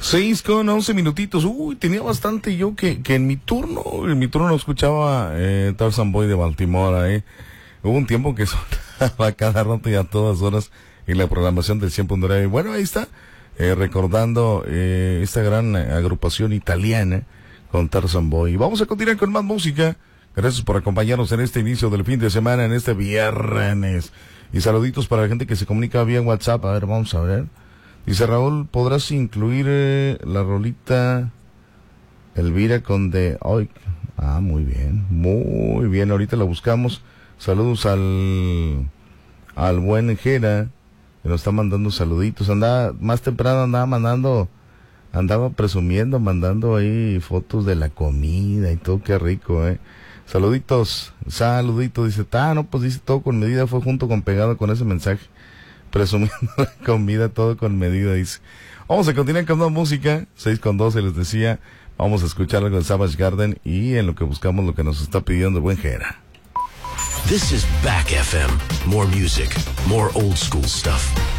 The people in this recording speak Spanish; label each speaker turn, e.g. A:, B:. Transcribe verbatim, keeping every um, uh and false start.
A: Seis con once minutitos. Uy, tenía bastante yo que, que en mi turno, en mi turno escuchaba eh, Tarzan Boy de Baltimore, eh. Hubo un tiempo que sonaba cada rato y a todas horas en la programación del cien punto nueve. Bueno, ahí está, eh, recordando eh, esta gran agrupación italiana con Tarzan Boy. Vamos a continuar con más música. Gracias por acompañarnos en este inicio del fin de semana, en este viernes. Y saluditos para la gente que se comunica vía WhatsApp. A ver, vamos a ver. Dice Raúl, ¿podrás incluir eh, la rolita Elvira con de hoy? Ah, muy bien, muy bien, ahorita la buscamos. Saludos al al buen Jera, que nos está mandando saluditos. Andaba, más temprano andaba mandando, andaba presumiendo, mandando ahí fotos de la comida y todo, qué rico, eh. Saluditos, saluditos, dice, ah, no, pues dice todo con medida, fue junto con pegado con ese mensaje. Presumiendo la comida, todo con medida, dice. Vamos a continuar con más música. seis con doce les decía. Vamos a escuchar algo de Savage Garden y en lo que buscamos lo que nos está pidiendo el buen Jera.
B: This is Back F M. More music, more old school stuff.